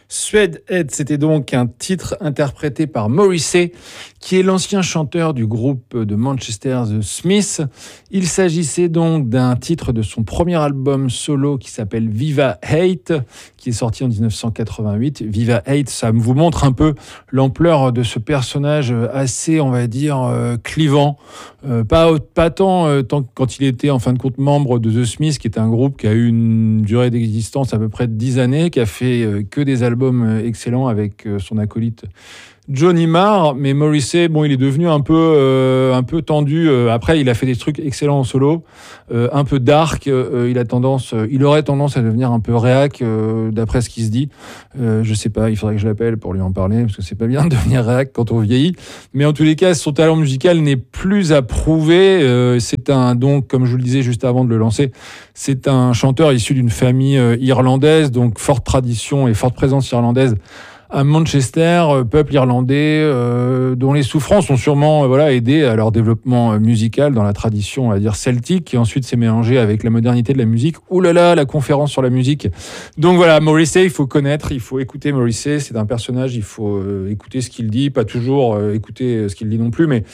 Suedehead, c'était donc un titre interprété par Morrissey, qui est l'ancien chanteur du groupe de Manchester The Smiths. Il s'agissait donc d'un titre de son premier album solo qui s'appelle Viva Hate, qui est sorti en 1988. Viva Hate, ça vous montre un peu l'ampleur de ce personnage assez, on va dire, clivant. Pas tant quand il était en fin de compte membre de The Smiths, qui est un groupe qui a eu une durée d'existence à peu près de 10 années, qui a fait que des albums excellents avec son acolyte Johnny Marr, mais Morrissey, bon, il est devenu un peu tendu. Après, il a fait des trucs excellents en solo, un peu dark. Il aurait tendance à devenir un peu réac, d'après ce qui se dit. Je sais pas, il faudrait que je l'appelle pour lui en parler, parce que c'est pas bien de devenir réac quand on vieillit. Mais en tous les cas, son talent musical n'est plus à prouver. Donc, comme je vous le disais juste avant de le lancer, c'est un chanteur issu d'une famille irlandaise, donc forte tradition et forte présence irlandaise à Manchester, peuple irlandais dont les souffrances ont sûrement aidé à leur développement musical dans la tradition, on va dire, celtique, qui ensuite s'est mélangée avec la modernité de la musique. Ouh là là, la conférence sur la musique. Donc voilà, Morrissey, il faut connaître, il faut écouter Morrissey, c'est un personnage, il faut écouter ce qu'il dit, pas toujours écouter ce qu'il dit non plus, mais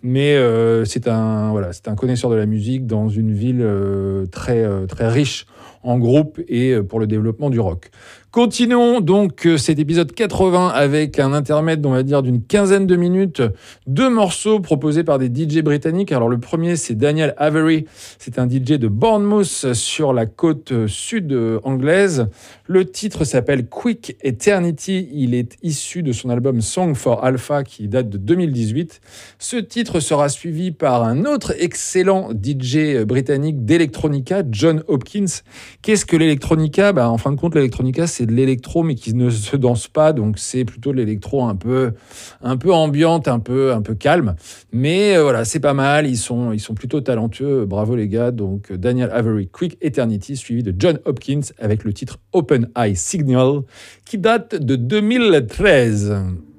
c'est un connaisseur de la musique dans une ville très riche en groupe et pour le développement du rock. Continuons donc cet épisode 80 avec un intermède, on va dire, d'une quinzaine de minutes, 2 morceaux proposés par des DJ britanniques. Alors le premier, c'est Daniel Avery, c'est un DJ de Bournemouth sur la côte sud anglaise. Le titre s'appelle Quick Eternity, il est issu de son album Song for Alpha qui date de 2018. Ce titre sera suivi par un autre excellent DJ britannique d'Electronica, John Hopkins. Qu'est-ce que l'Electronica ? En fin de compte, l'Electronica, c'est de l'électro mais qui ne se danse pas, donc c'est plutôt de l'électro un peu ambiante, un peu calme, mais voilà, c'est pas mal, ils sont plutôt talentueux, bravo les gars. Donc Daniel Avery, Quick Eternity, suivi de John Hopkins avec le titre Open Eye Signal qui date de 2013.